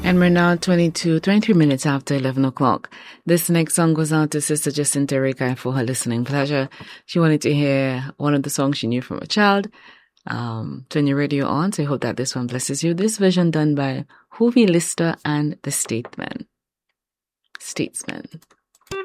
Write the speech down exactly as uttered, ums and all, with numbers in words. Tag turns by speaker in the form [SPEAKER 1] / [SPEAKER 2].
[SPEAKER 1] And we're now twenty-two, twenty-three minutes after eleven o'clock. This next song goes out to Sister Jacinta Rika for her listening pleasure. She wanted to hear one of the songs she knew from a child. Um, turn your radio on, so I hope that this one blesses you. This version done by Hoovie Lister and the Statesman. Statesman.